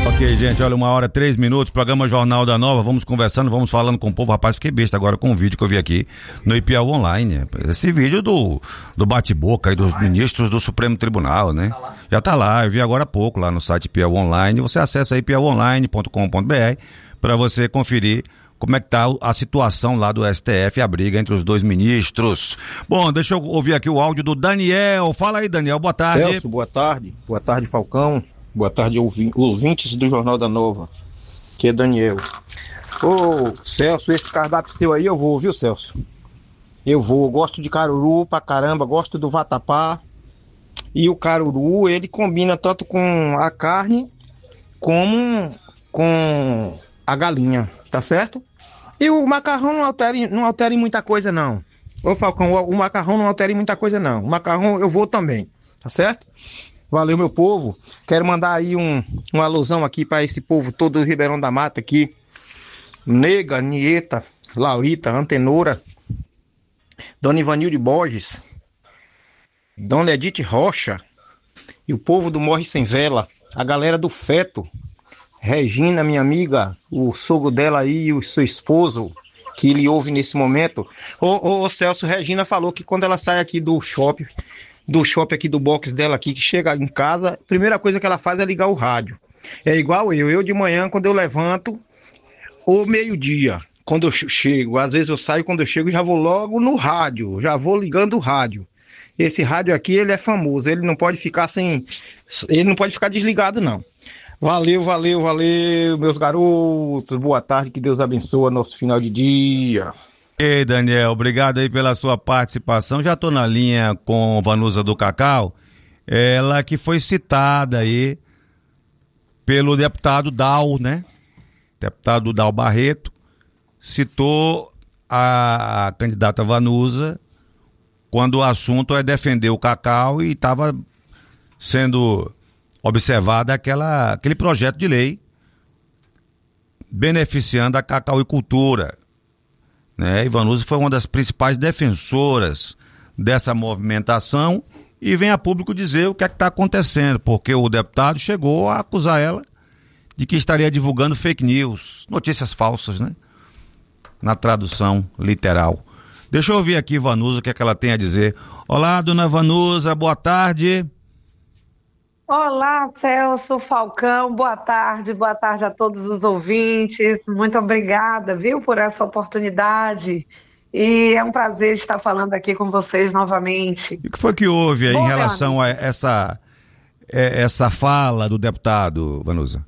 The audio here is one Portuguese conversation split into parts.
Ok, gente, olha, 1h03, programa Jornal da Nova, vamos conversando, vamos falando com o povo. Rapaz, fiquei besta agora com o vídeo que eu vi aqui no Ipiauí Online, esse vídeo do bate-boca aí dos ministros do Supremo Tribunal, né? Já tá lá, eu vi agora há pouco lá no site Ipiauí Online, você acessa aí ipiauionline.com.br para você conferir como é que tá a situação lá do STF, a briga entre os dois ministros. Bom, deixa eu ouvir aqui o áudio do Daniel. Fala aí, Daniel, boa tarde. Celso, boa tarde. Boa tarde, Falcão. Boa tarde, ouvintes do Jornal da Nova. Que é Daniel. Ô, Celso, esse cardápio seu aí eu vou, viu, Celso? Eu gosto de caruru pra caramba, gosto do vatapá. E o caruru, ele combina tanto com a carne como com a galinha, tá certo? E o macarrão não altera em muita coisa, não. Ô, Falcão, o macarrão não altera em muita coisa, não. O macarrão eu vou também, tá certo? Valeu, meu povo. Quero mandar aí uma alusão aqui para esse povo todo do Ribeirão da Mata aqui. Nega, Nieta, Laurita, Antenora, Dona Ivanilde Borges, Dona Edith Rocha e o povo do Morre Sem Vela, a galera do Feto, Regina, minha amiga, o sogro dela aí, o seu esposo, que ele ouve nesse momento. Ô Celso, Regina falou que quando ela sai aqui do shopping aqui do box dela aqui, que chega em casa, a primeira coisa que ela faz é ligar o rádio. É igual eu de manhã, quando eu levanto, ou meio-dia, quando eu chego, às vezes eu saio, quando eu chego, já vou logo no rádio, já vou ligando o rádio. Esse rádio aqui, ele é famoso, ele não pode ficar desligado, não. Valeu, meus garotos, boa tarde, que Deus abençoe nosso final de dia. Ei, Daniel, obrigado aí pela sua participação. Já estou na linha com Vanusa do Cacau, ela que foi citada aí pelo deputado Dal, né? Deputado Dal Barreto citou a candidata Vanusa quando o assunto é defender o Cacau e estava sendo observado aquele projeto de lei beneficiando a cacauicultura, né? E Vanusa foi uma das principais defensoras dessa movimentação e vem a público dizer o que é que está acontecendo, porque o deputado chegou a acusar ela de que estaria divulgando fake news, notícias falsas, né? Na tradução literal. Deixa eu ouvir aqui Vanusa o que é que ela tem a dizer. Olá, dona Vanusa, boa tarde. Olá, Celso, Falcão, boa tarde a todos os ouvintes, muito obrigada, viu, por essa oportunidade, e é um prazer estar falando aqui com vocês novamente. E o que foi que houve aí em relação a essa fala do deputado, Vanusa?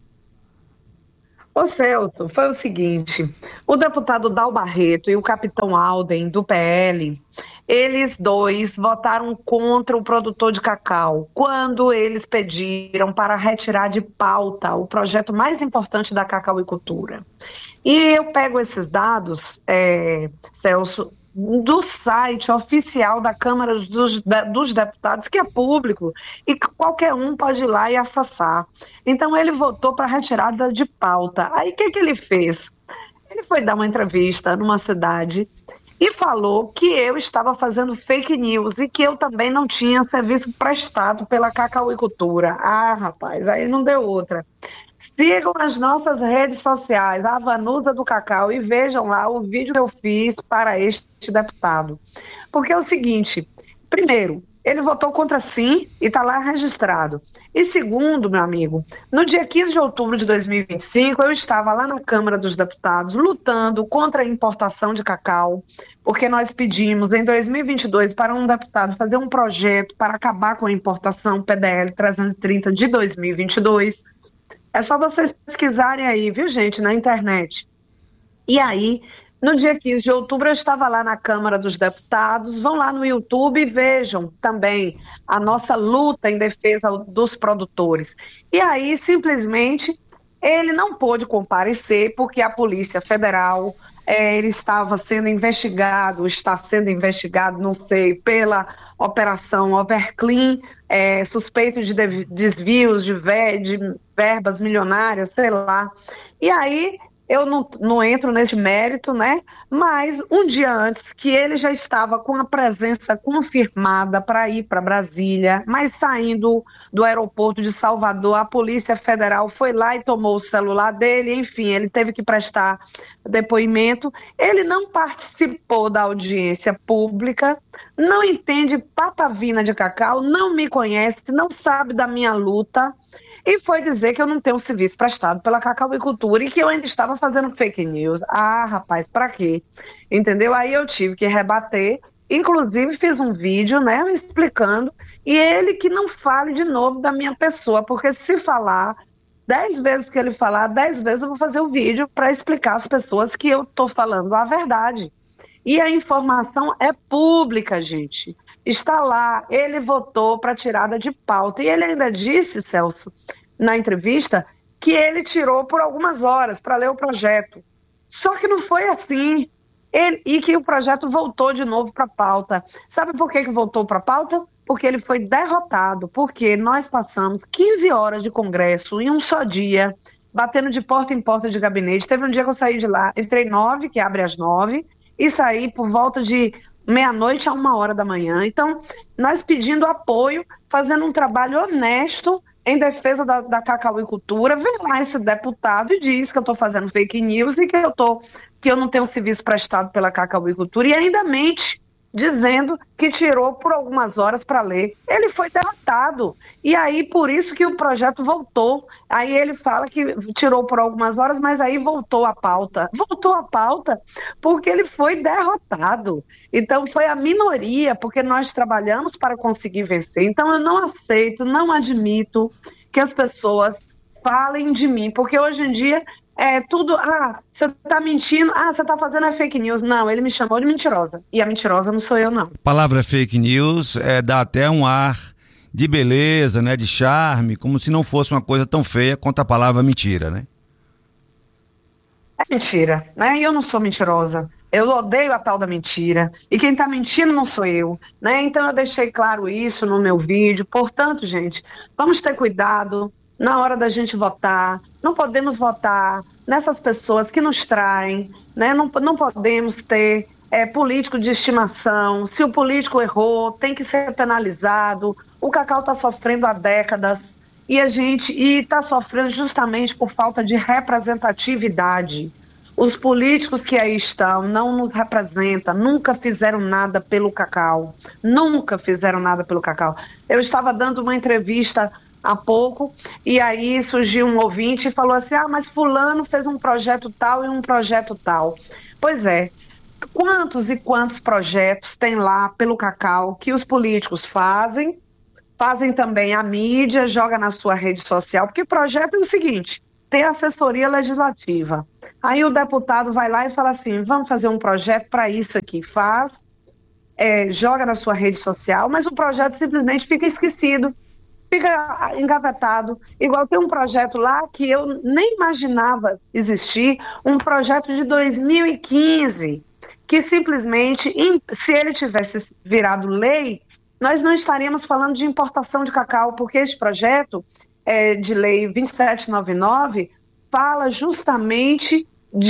Ô Celso, foi o seguinte, o deputado Dal Barreto e o capitão Alden, do PL, eles dois votaram contra o produtor de cacau, quando eles pediram para retirar de pauta o projeto mais importante da cacauicultura. E eu pego esses dados, Celso, do site oficial da Câmara dos Deputados, que é público, e qualquer um pode ir lá e acessar. Então ele votou para retirada de pauta. Aí o que ele fez? Ele foi dar uma entrevista numa cidade e falou que eu estava fazendo fake news e que eu também não tinha serviço prestado pela cacauicultura. Ah, rapaz, aí não deu outra. Sigam as nossas redes sociais, a Vanusa do Cacau, e vejam lá o vídeo que eu fiz para este deputado. Porque é o seguinte, primeiro, ele votou contra sim e está lá registrado. E segundo, meu amigo, no dia 15 de outubro de 2025, eu estava lá na Câmara dos Deputados lutando contra a importação de cacau, porque nós pedimos em 2022 para um deputado fazer um projeto para acabar com a importação PDL 330 de 2022. É só vocês pesquisarem aí, viu, gente, na internet. E aí, no dia 15 de outubro, eu estava lá na Câmara dos Deputados. Vão lá no YouTube e vejam também a nossa luta em defesa dos produtores. E aí, simplesmente, ele não pôde comparecer porque a Polícia Federal, ele estava sendo investigado, está sendo investigado, não sei, pela Operação Overclean, suspeito de desvios de verbas milionárias, sei lá. E aí eu não entro nesse mérito, né? Mas um dia antes, que ele já estava com a presença confirmada para ir para Brasília, mas saindo do aeroporto de Salvador, a Polícia Federal foi lá e tomou o celular dele, enfim, ele teve que prestar depoimento. Ele não participou da audiência pública, não entende patavina de cacau, não me conhece, não sabe da minha luta, e foi dizer que eu não tenho serviço prestado pela cacauicultura e que eu ainda estava fazendo fake news. Ah, rapaz, pra quê? Entendeu? Aí eu tive que rebater, inclusive fiz um vídeo, né, explicando, e ele que não fale de novo da minha pessoa, porque se falar 10 vezes que ele falar, 10 vezes eu vou fazer o vídeo para explicar às pessoas que eu estou falando a verdade. E a informação é pública, gente. Está lá, ele votou para tirada de pauta. E ele ainda disse, Celso, na entrevista, que ele tirou por algumas horas para ler o projeto. Só que não foi assim. E que o projeto voltou de novo para a pauta. Sabe por que voltou para a pauta? Porque ele foi derrotado. Porque nós passamos 15 horas de Congresso em um só dia, batendo de porta em porta de gabinete. Teve um dia que eu saí de lá, entrei 9, que abre às 9, e saí por volta de meia-noite a 1h da manhã. Então, nós pedindo apoio, fazendo um trabalho honesto em defesa da cacauicultura. Vem lá esse deputado e diz que eu estou fazendo fake news e que eu não tenho serviço prestado pela cacauicultura, e ainda mente, dizendo que tirou por algumas horas para ler. Ele foi derrotado. E aí, por isso que o projeto voltou. Aí ele fala que tirou por algumas horas, mas aí voltou à pauta. Voltou à pauta porque ele foi derrotado. Então, foi a minoria, porque nós trabalhamos para conseguir vencer. Então, eu não aceito, não admito que as pessoas falem de mim, porque hoje em dia é tudo, você tá mentindo, você tá fazendo fake news. Não, ele me chamou de mentirosa. E a mentirosa não sou eu, não. A palavra fake news dá até um ar de beleza, né, de charme, como se não fosse uma coisa tão feia quanto a palavra mentira, né? É mentira, né? E eu não sou mentirosa. Eu odeio a tal da mentira. E quem tá mentindo não sou eu, né? Então eu deixei claro isso no meu vídeo. Portanto, gente, vamos ter cuidado na hora da gente votar. Não podemos votar nessas pessoas que nos traem, né? Não podemos ter político de estimação. Se o político errou, tem que ser penalizado. O cacau está sofrendo há décadas e está sofrendo justamente por falta de representatividade. Os políticos que aí estão não nos representam, nunca fizeram nada pelo cacau. Nunca fizeram nada pelo cacau. Eu estava dando uma entrevista há pouco, e aí surgiu um ouvinte e falou assim, mas fulano fez um projeto tal e um projeto tal. Pois é, quantos e quantos projetos tem lá pelo cacau que os políticos fazem também a mídia, joga na sua rede social, porque o projeto é o seguinte, tem assessoria legislativa. Aí o deputado vai lá e fala assim, vamos fazer um projeto para isso aqui, joga na sua rede social, mas o projeto simplesmente fica esquecido, fica engavetado. Igual tem um projeto lá que eu nem imaginava existir, um projeto de 2015, que simplesmente, se ele tivesse virado lei, nós não estaríamos falando de importação de cacau, porque esse projeto de lei 2799 fala justamente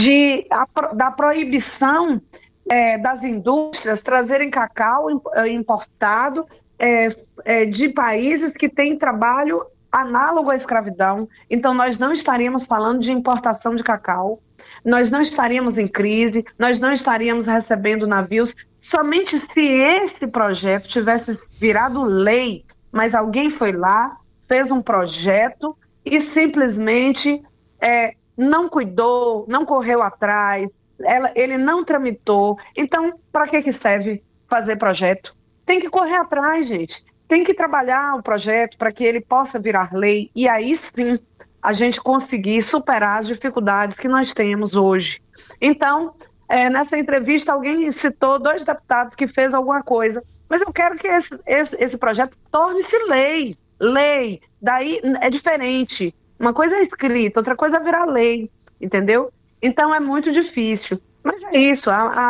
da proibição das indústrias trazerem cacau importado de países que têm trabalho análogo à escravidão. Então nós não estaríamos falando de importação de cacau, nós não estaríamos em crise, nós não estaríamos recebendo navios, somente se esse projeto tivesse virado lei, mas alguém foi lá, fez um projeto e simplesmente não cuidou, não correu atrás, ele não tramitou. Então, para que serve fazer projeto? Tem que correr atrás, gente. Tem que trabalhar o projeto para que ele possa virar lei e aí sim a gente conseguir superar as dificuldades que nós temos hoje. Então, nessa entrevista alguém citou 2 deputados que fez alguma coisa, mas eu quero que esse projeto torne-se lei. Lei, daí é diferente. Uma coisa é escrita, outra coisa é virar lei, entendeu? Então é muito difícil. Mas é isso,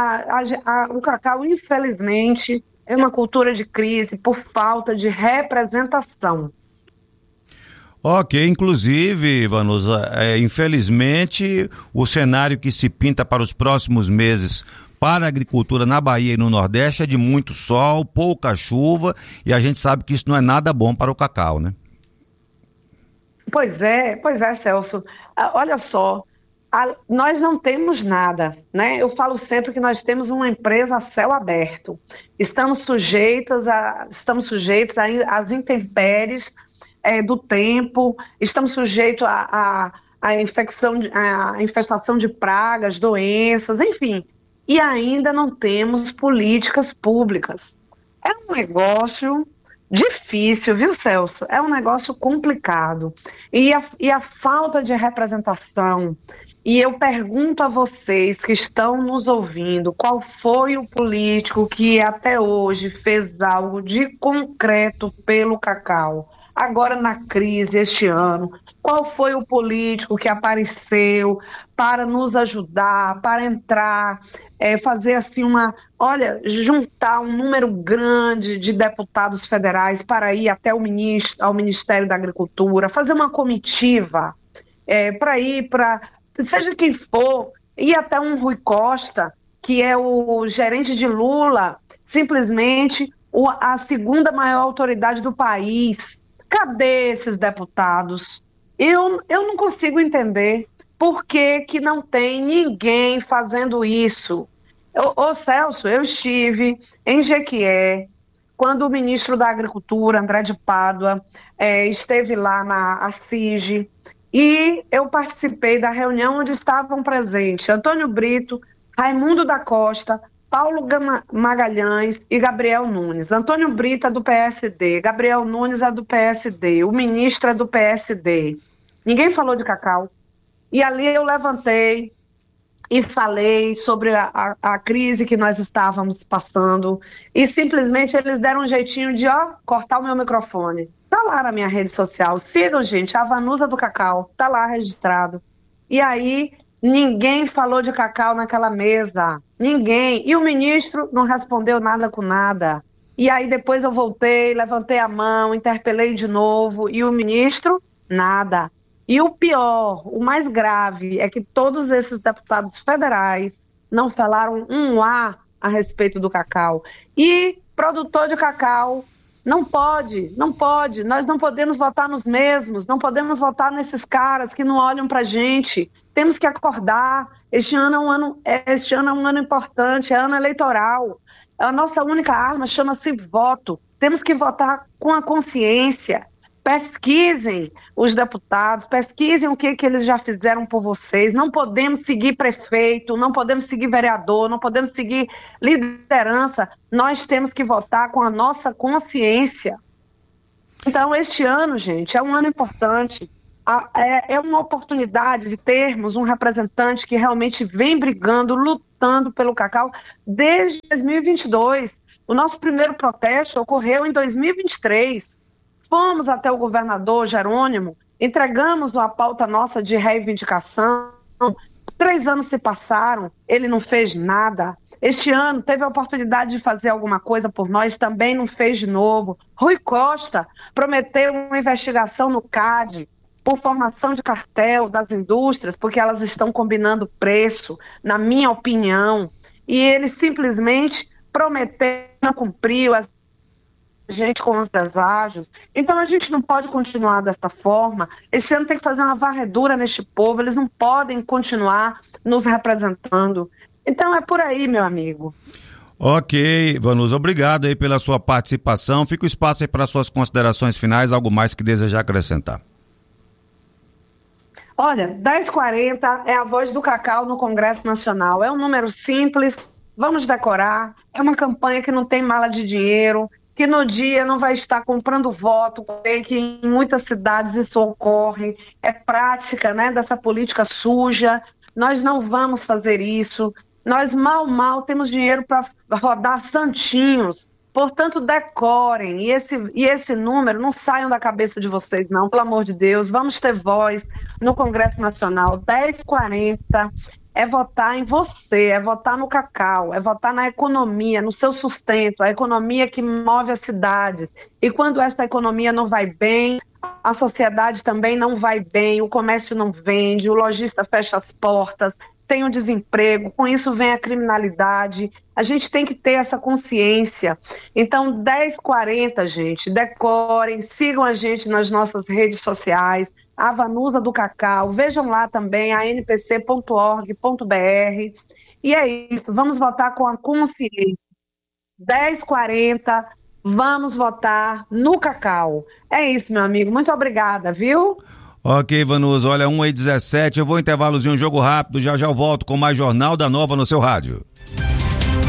o cacau, infelizmente, é uma cultura de crise por falta de representação. Ok, inclusive, Vanusa, infelizmente o cenário que se pinta para os próximos meses para a agricultura na Bahia e no Nordeste é de muito sol, pouca chuva, e a gente sabe que isso não é nada bom para o cacau, né? Pois é, Celso. Olha só, nós não temos nada, né? Eu falo sempre que nós temos uma empresa a céu aberto. Estamos sujeitos às intempéries do tempo, estamos sujeitos à infestação de pragas, doenças, enfim. E ainda não temos políticas públicas. É um negócio difícil, viu, Celso? É um negócio complicado. E a falta de representação. E eu pergunto a vocês que estão nos ouvindo, qual foi o político que até hoje fez algo de concreto pelo cacau? Agora na crise, este ano, qual foi o político que apareceu para nos ajudar, para entrar, fazer assim juntar um número grande de deputados federais para ir até ao Ministério da Agricultura, fazer uma comitiva para ir seja quem for, ir até um Rui Costa, que é o gerente de Lula, simplesmente a segunda maior autoridade do país. Cadê esses deputados? Eu não consigo entender por que não tem ninguém fazendo isso. Ô Celso, eu estive em Jequié, quando o ministro da Agricultura, André de Pádua, esteve lá na ACIG, e eu participei da reunião onde estavam presentes Antônio Brito, Raimundo da Costa, Paulo Magalhães e Gabriel Nunes. Antônio Brito é do PSD, Gabriel Nunes é do PSD, o ministro é do PSD. Ninguém falou de cacau. E ali eu levantei e falei sobre a crise que nós estávamos passando, e simplesmente eles deram um jeitinho de cortar o meu microfone. Tá lá na minha rede social. Sigam, gente, a Vanusa do Cacau, tá lá registrado. E aí ninguém falou de cacau naquela mesa, ninguém. E o ministro não respondeu nada com nada. E aí depois eu voltei, levantei a mão, interpelei de novo, e o ministro, nada. E o pior, o mais grave, é que todos esses deputados federais não falaram um A respeito do cacau. E produtor de cacau não pode, nós não podemos votar nos mesmos, não podemos votar nesses caras que não olham pra gente. Temos que acordar. Este ano é um ano importante, é ano eleitoral. A nossa única arma chama-se voto. Temos que votar com a consciência. Pesquisem os deputados, pesquisem o que eles já fizeram por vocês. Não podemos seguir prefeito, não podemos seguir vereador, não podemos seguir liderança. Nós temos que votar com a nossa consciência. Então, este ano, gente, é um ano importante. É uma oportunidade de termos um representante que realmente vem brigando, lutando pelo cacau desde 2022. O nosso primeiro protesto ocorreu em 2023. Fomos até o governador Jerônimo, entregamos a pauta nossa de reivindicação. 3 anos se passaram, ele não fez nada. Este ano teve a oportunidade de fazer alguma coisa por nós, também não fez de novo. Rui Costa prometeu uma investigação no CAD por formação de cartel das indústrias, porque elas estão combinando preço, na minha opinião. E ele simplesmente prometeu, não cumpriu as gente com os deságios. Então a gente não pode continuar dessa forma. Esse ano tem que fazer uma varredura neste povo, eles não podem continuar nos representando. Então é por aí, meu amigo. Ok, Vanusa, obrigado aí pela sua participação. Fica o espaço aí para suas considerações finais, algo mais que desejar acrescentar. Olha, 10h40 é a voz do cacau no Congresso Nacional. É um número simples, vamos decorar. É uma campanha que não tem mala de dinheiro, que no dia não vai estar comprando voto, que em muitas cidades isso ocorre, é prática, né, dessa política suja. Nós não vamos fazer isso, nós mal temos dinheiro para rodar santinhos, portanto decorem, e esse número não saiam da cabeça de vocês não, pelo amor de Deus, vamos ter voz no Congresso Nacional, 10h40, é votar em você, é votar no cacau, é votar na economia, no seu sustento, a economia que move as cidades. E quando essa economia não vai bem, a sociedade também não vai bem, o comércio não vende, o lojista fecha as portas, tem o desemprego, com isso vem a criminalidade. A gente tem que ter essa consciência. Então, 10h40, gente, decorem, sigam a gente nas nossas redes sociais, a Vanusa do Cacau, vejam lá também a npc.org.br. E é isso, vamos votar com a consciência. 10h40, vamos votar no Cacau. É isso, meu amigo, muito obrigada, viu? Ok, Vanusa, olha, 1h17, eu vou intervalozinho, um jogo rápido, já eu volto com mais Jornal da Nova no seu rádio.